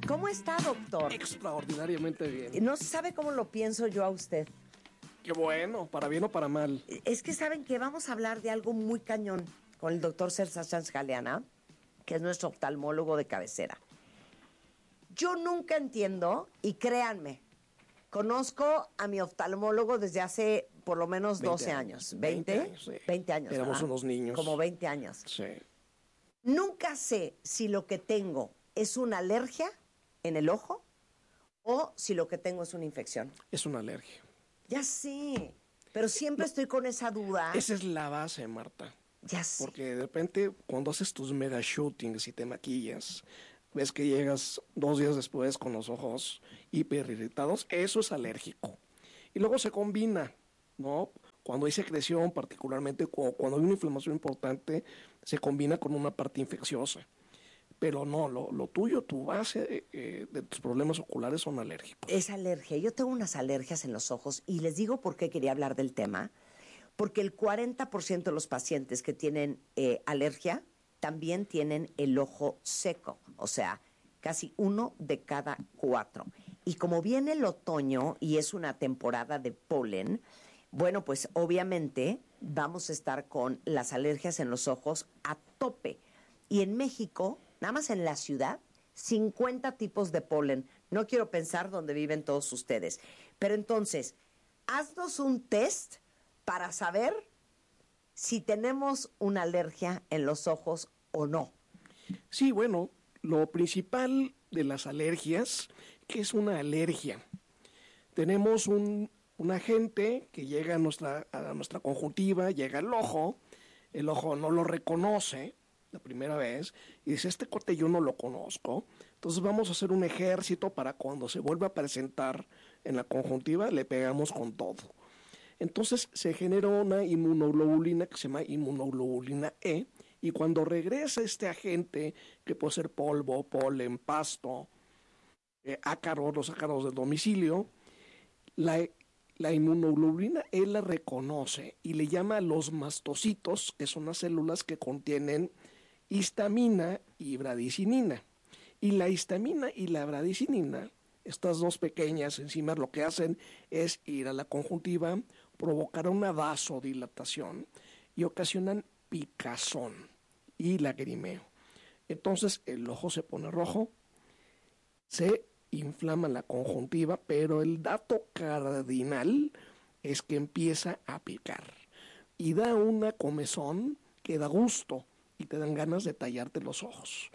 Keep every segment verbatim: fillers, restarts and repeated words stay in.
¿Cómo está, doctor? Extraordinariamente bien. No sabe cómo lo pienso yo a usted. Qué bueno, para bien o para mal. Es que saben que vamos a hablar de algo muy cañón con el doctor César Sanz Galeana, que es nuestro oftalmólogo de cabecera. Yo nunca entiendo, y créanme, conozco a mi oftalmólogo desde hace por lo menos doce años. ¿veinte? veinte años, sí. veinte años. Éramos ¿verdad? unos niños. Como veinte años. Sí. Nunca sé si lo que tengo es una alergia en el ojo o si lo que tengo es una infección. Es una alergia. Ya sé, pero siempre no, estoy con esa duda. Esa es la base, Marta. Ya sé. Porque de repente, cuando haces tus mega shootings y te maquillas, ves que llegas dos días después con los ojos hiper irritados, eso es alérgico. Y luego se combina, ¿no? Cuando hay secreción, particularmente cuando hay una inflamación importante, se combina con una parte infecciosa. Pero no, lo, lo tuyo, tu base eh, de tus problemas oculares son alérgicos. Es alergia. Yo tengo unas alergias en los ojos y les digo por qué quería hablar del tema. Porque el cuarenta por ciento de los pacientes que tienen eh, alergia también tienen el ojo seco. O sea, casi uno de cada cuatro. Y como viene el otoño y es una temporada de polen, bueno, pues obviamente vamos a estar con las alergias en los ojos a tope. Y en México, nada más en la ciudad, cincuenta tipos de polen. No quiero pensar dónde viven todos ustedes. Pero entonces, haznos un test para saber si tenemos una alergia en los ojos o no. Sí, bueno, lo principal de las alergias, ¿qué es una alergia? Tenemos un, un agente que llega a nuestra, a nuestra conjuntiva, llega al ojo, el ojo no lo reconoce la primera vez, y dice, este corte yo no lo conozco, entonces vamos a hacer un ejército para cuando se vuelva a presentar en la conjuntiva, le pegamos con todo. Entonces se genera una inmunoglobulina que se llama inmunoglobulina E, y cuando regresa este agente, que puede ser polvo, polen, pasto, eh, ácaros, los ácaros del domicilio, la, la inmunoglobulina E la reconoce y le llama a los mastocitos, que son las células que contienen histamina y bradicinina. Y la histamina y la bradicinina, estas dos pequeñas enzimas, lo que hacen es ir a la conjuntiva, provocar una vasodilatación y ocasionan picazón y lagrimeo. Entonces el ojo se pone rojo, se inflama la conjuntiva, pero el dato cardinal es que empieza a picar y da una comezón que da gusto y te dan ganas de tallarte los ojos.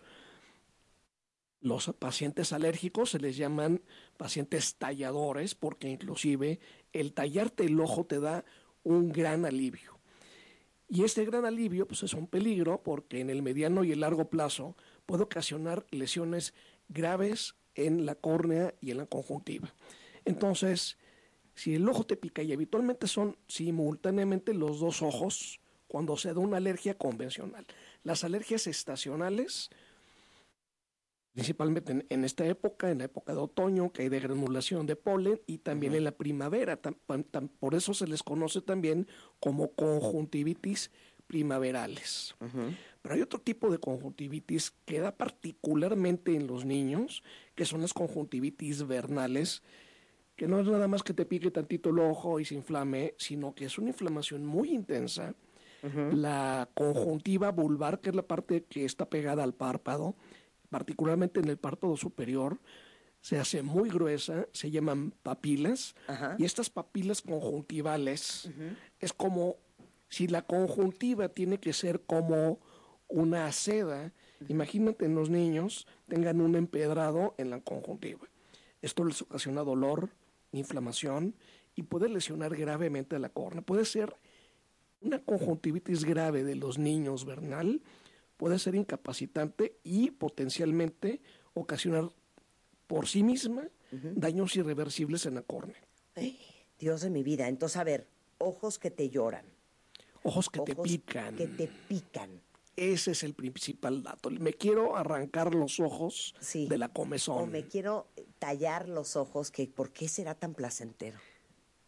Los pacientes alérgicos se les llaman pacientes talladores porque inclusive el tallarte el ojo te da un gran alivio. Y este gran alivio pues es un peligro porque en el mediano y el largo plazo puede ocasionar lesiones graves en la córnea y en la conjuntiva. Entonces, si el ojo te pica, y habitualmente son simultáneamente los dos ojos cuando se da una alergia convencional. Las alergias estacionales, principalmente en, en esta época, en la época de otoño, que hay de granulación de polen, y también uh-huh. en la primavera, tam, tam, por eso se les conoce también como conjuntivitis primaverales. Uh-huh. Pero hay otro tipo de conjuntivitis que da particularmente en los niños, que son las conjuntivitis vernales, que no es nada más que te pique tantito el ojo y se inflame, sino que es una inflamación muy intensa. Uh-huh. La conjuntiva vulvar, que es la parte que está pegada al párpado, particularmente en el párpado superior, se hace muy gruesa, se llaman papilas, uh-huh. y estas papilas conjuntivales uh-huh. es como si la conjuntiva tiene que ser como una seda. Uh-huh. Imagínate en los niños tengan un empedrado en la conjuntiva. Esto les ocasiona dolor, inflamación y puede lesionar gravemente a la córnea. Puede ser una conjuntivitis grave de los niños vernal, puede ser incapacitante y potencialmente ocasionar por sí misma uh-huh. daños irreversibles en la córnea. Ay, Dios de mi vida. Entonces, a ver, ojos que te lloran. Ojos que ojos te pican. que te pican. Ese es el principal dato. Me quiero arrancar los ojos sí. de la comezón. O me quiero tallar los ojos, que ¿por qué será tan placentero? Porque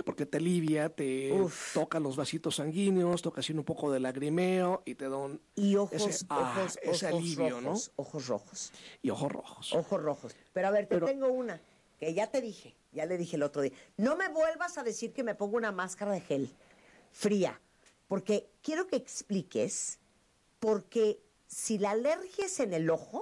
porque te alivia, te Uf. toca los vasitos sanguíneos, toca así un poco de lagrimeo y te da un, Y ojos, ese, ah, ojos, ese ojos alivio, rojos, ¿no? ojos rojos. Y ojos rojos. Ojos rojos. Pero a ver, te Pero, tengo una que ya te dije, ya le dije el otro día. No me vuelvas a decir que me pongo una máscara de gel fría, porque quiero que expliques, porque si la alergia es en el ojo,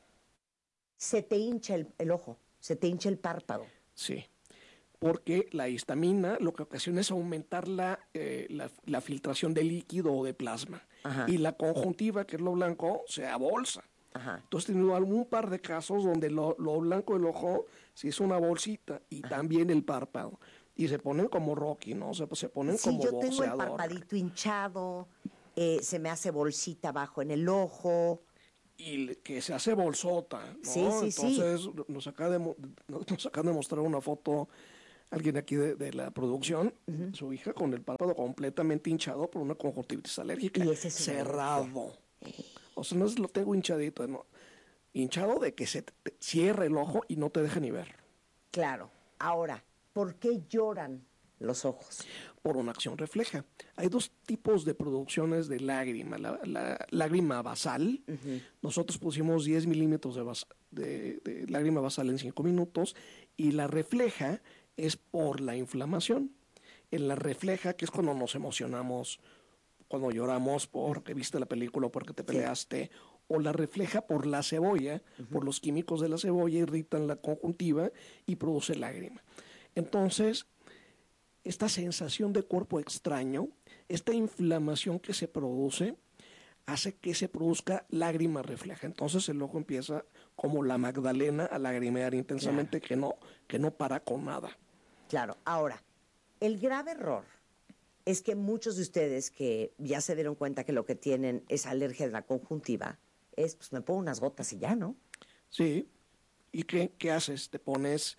se te hincha el, el ojo, se te hincha el párpado. Sí, porque la histamina lo que ocasiona es aumentar la, eh, la, la filtración de líquido o de plasma. Ajá. Y la conjuntiva, que es lo blanco, se abolsa. Ajá. Entonces he tenido algún par de casos donde lo, lo blanco del ojo se hizo una bolsita y Ajá. también el párpado. Y se ponen como Rocky, ¿no? O sea, pues se ponen sí, como yo boxeador. tengo el parpadito hinchado, eh, se me hace bolsita abajo en el ojo. Y que se hace bolsota, ¿no? Sí, sí, Entonces sí. nos acaba de, nos acaba de mostrar una foto alguien aquí de, de la producción, uh-huh. su hija con el párpado completamente hinchado por una conjuntivitis alérgica. Y ese es cerrado. O sea, no es lo tengo hinchadito, no. Hinchado de que se te cierra el ojo y no te deja ni ver. Claro. Ahora, ¿por qué lloran los ojos? Por una acción refleja. Hay dos tipos de producciones de lágrima. La, la lágrima basal. Uh-huh. Nosotros pusimos diez milímetros de, bas, de, de lágrima basal en cinco minutos. Y la refleja es por la inflamación. En la refleja, que es cuando nos emocionamos, cuando lloramos porque viste la película o porque te peleaste, sí. o la refleja por la cebolla, uh-huh. por los químicos de la cebolla irritan la conjuntiva y produce lágrima. Entonces, esta sensación de cuerpo extraño, esta inflamación que se produce, hace que se produzca lágrima refleja. Entonces el ojo empieza como la Magdalena a lagrimear intensamente, claro. que no, que no para con nada. Claro. Ahora, el grave error es que muchos de ustedes que ya se dieron cuenta que lo que tienen es alergia de la conjuntiva, es, pues me pongo unas gotas y ya, ¿no? Sí. ¿Y qué, qué haces? Te pones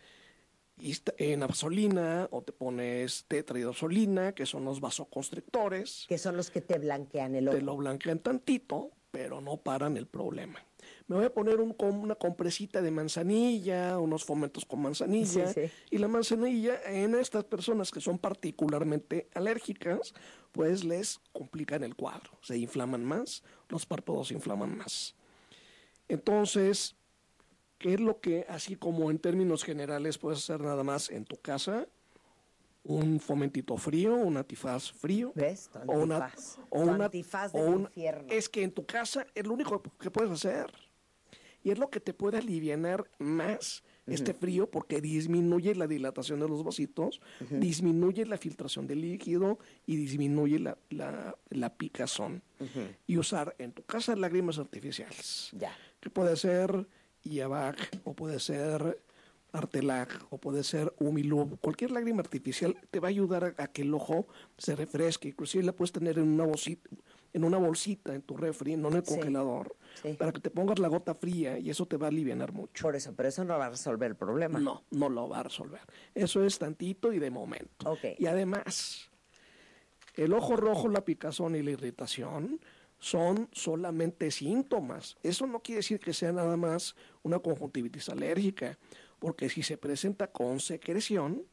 nafzolina o te pones tetraidrosolina, que son los vasoconstrictores. Que son los que te blanquean el ojo. Te lo blanquean tantito, pero no paran el problema. Me voy a poner un, una compresita de manzanilla, unos fomentos con manzanilla. Sí, sí. Y la manzanilla en estas personas que son particularmente alérgicas, pues les complican el cuadro. Se inflaman más, los párpados se inflaman más. Entonces, ¿qué es lo que, así como en términos generales, puedes hacer nada más en tu casa? Un fomentito frío, un antifaz frío. ¿Ves? Tu o una, antifaz. O tu una, antifaz del o una, infierno. Es que en tu casa es lo único que puedes hacer. Y es lo que te puede alivianar más uh-huh. este frío, porque disminuye la dilatación de los vasitos, uh-huh. disminuye la filtración del líquido y disminuye la, la, la picazón. Uh-huh. Y usar en tu casa lágrimas artificiales. Ya. Que puede ser Iavac, o puede ser Artelac, o puede ser Umilub. Cualquier lágrima artificial te va a ayudar a, a que el ojo se refresque. Inclusive la puedes tener en una bolsita, en una bolsita en tu refri, no en el sí. congelador, sí. para que te pongas la gota fría y eso te va a aliviar mucho. Por eso, pero eso no va a resolver el problema. No, no lo va a resolver. Eso es tantito y de momento. Okay. Y además, el ojo rojo, la picazón y la irritación son solamente síntomas. Eso no quiere decir que sea nada más una conjuntivitis alérgica, porque si se presenta con secreción,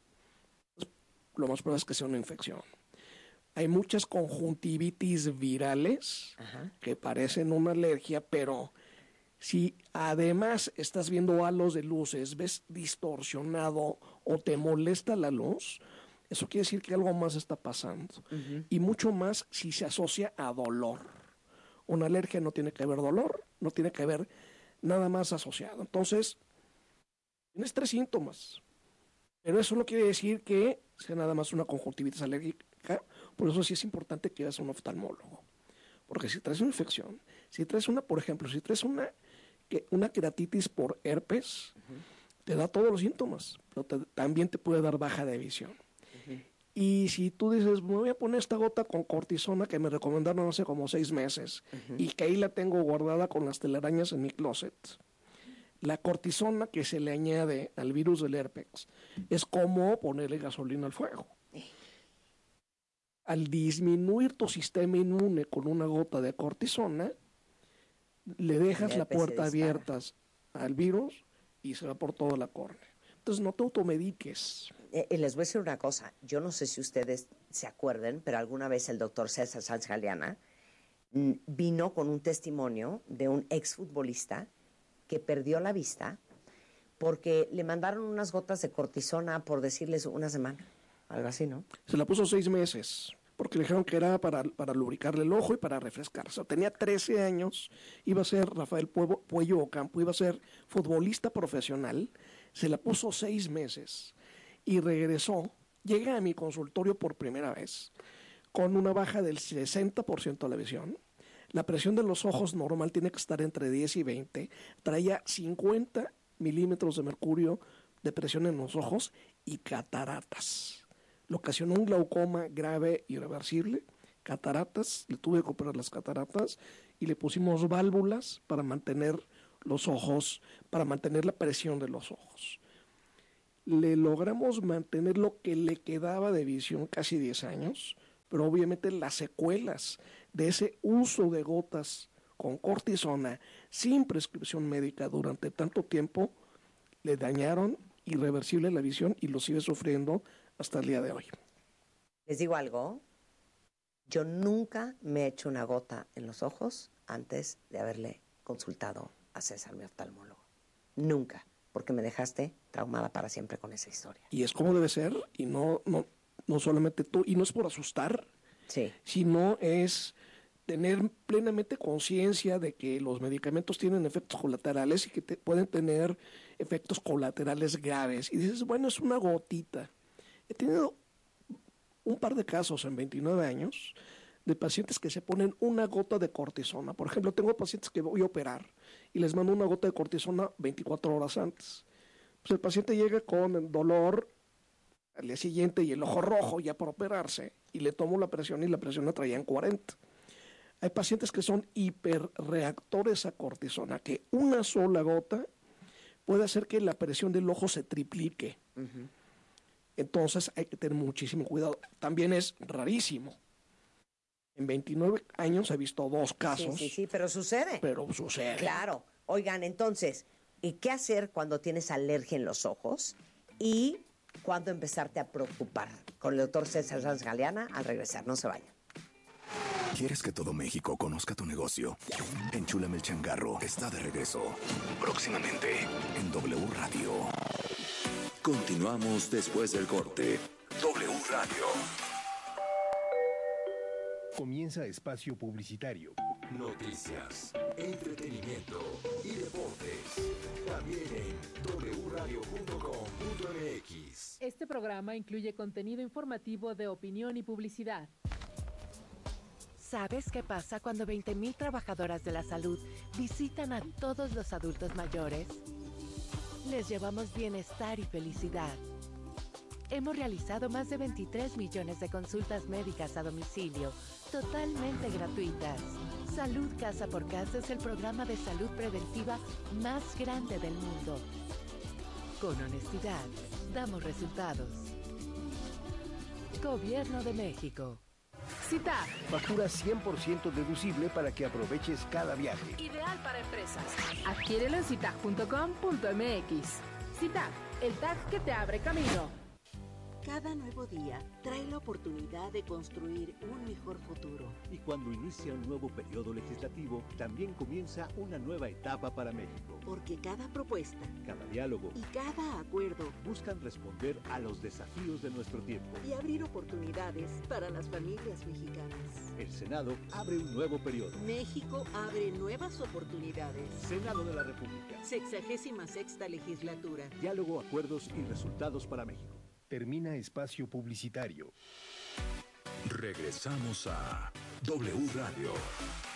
lo más probable es que sea una infección. Hay muchas conjuntivitis virales Ajá. que parecen una alergia, pero si además estás viendo halos de luces, ves distorsionado o te molesta la luz, eso quiere decir que algo más está pasando. Uh-huh. Y mucho más si se asocia a dolor. Una alergia no tiene que haber dolor, no tiene que haber nada más asociado. Entonces, tienes tres síntomas, pero eso no quiere decir que sea nada más una conjuntivitis alérgica. Por eso sí es importante que vayas a un oftalmólogo. Porque si traes una infección, si traes una, por ejemplo, si traes una, una queratitis por herpes, uh-huh. te da todos los síntomas, pero te, también te puede dar baja de visión. Uh-huh. Y si tú dices, me voy a poner esta gota con cortisona que me recomendaron hace como seis meses, uh-huh. y que ahí la tengo guardada con las telarañas en mi closet. La cortisona que se le añade al virus del herpes es como ponerle gasolina al fuego. Al disminuir tu sistema inmune con una gota de cortisona, le dejas la puerta abierta al virus y se va por toda la córnea. Entonces no te automediques. Eh, y les voy a decir una cosa, yo no sé si ustedes se acuerden, pero alguna vez el doctor César Sanz Galeana mm, vino con un testimonio de un exfutbolista que perdió la vista porque le mandaron unas gotas de cortisona, por decirles, una semana, algo así, ¿no? Se la puso seis meses, porque le dijeron que era para, para lubricarle el ojo y para refrescarse. Tenía trece años, iba a ser Rafael Puello, Puello Ocampo, iba a ser futbolista profesional, se la puso seis meses y regresó, llega a mi consultorio por primera vez, con una baja del sesenta por ciento de la visión. La presión de los ojos normal tiene que estar entre diez y veinte, traía cincuenta milímetros de mercurio de presión en los ojos y cataratas. Le ocasionó un glaucoma grave y irreversible, cataratas, le tuve que operar las cataratas y le pusimos válvulas para mantener los ojos, para mantener la presión de los ojos. Le logramos mantener lo que le quedaba de visión, casi diez años, pero obviamente las secuelas de ese uso de gotas con cortisona sin prescripción médica durante tanto tiempo le dañaron irreversible la visión y lo sigue sufriendo hasta el día de hoy. Les digo algo, yo nunca me he hecho una gota en los ojos antes de haberle consultado a César, mi oftalmólogo. Nunca, porque me dejaste traumada para siempre con esa historia. Y es como debe ser, y no, no, no solamente tú, y no es por asustar, sí, sino es tener plenamente conciencia de que los medicamentos tienen efectos colaterales y que te pueden tener efectos colaterales graves. Y dices, bueno, es una gotita. He tenido un par de casos en veintinueve años de pacientes que se ponen una gota de cortisona. Por ejemplo, tengo pacientes que voy a operar y les mando una gota de cortisona veinticuatro horas antes. Pues el paciente llega con dolor al día siguiente y el ojo rojo ya por operarse y le tomo la presión y la presión la traía en cuarenta. Hay pacientes que son hiperreactores a cortisona, que una sola gota puede hacer que la presión del ojo se triplique. Uh-huh. Entonces hay que tener muchísimo cuidado. También es rarísimo. En veintinueve años he visto dos casos. Sí, sí, sí, pero sucede. Pero sucede. Claro. Oigan, entonces, ¿y qué hacer cuando tienes alergia en los ojos? Y cuándo empezarte a preocupar. Con el doctor César Sanz Galeana, al regresar. No se vayan. ¿Quieres que todo México conozca tu negocio? Enchúlame el changarro está de regreso. Próximamente en W Radio. Continuamos después del corte. W Radio. Comienza espacio publicitario. Noticias, entretenimiento y deportes. También en doble u radio punto com punto m x. Este programa incluye contenido informativo de opinión y publicidad. ¿Sabes qué pasa cuando veinte mil trabajadoras de la salud visitan a todos los adultos mayores? Les llevamos bienestar y felicidad. Hemos realizado más de veintitrés millones de consultas médicas a domicilio, totalmente gratuitas. Salud Casa por Casa es el programa de salud preventiva más grande del mundo. Con honestidad, damos resultados. Gobierno de México. Cita. Factura cien por ciento deducible para que aproveches cada viaje. Ideal para empresas. Adquiérelo en citag punto com punto m x. Citag, el tag que te abre camino. Cada nuevo día trae la oportunidad de construir un mejor futuro. Y cuando inicia un nuevo periodo legislativo, también comienza una nueva etapa para México. Porque cada propuesta, cada diálogo y cada acuerdo buscan responder a los desafíos de nuestro tiempo y abrir oportunidades para las familias mexicanas. El Senado abre un nuevo periodo. México abre nuevas oportunidades. Senado de la República. Sexagésima sexta legislatura. Diálogo, acuerdos y resultados para México. Termina espacio publicitario. Regresamos a W Radio.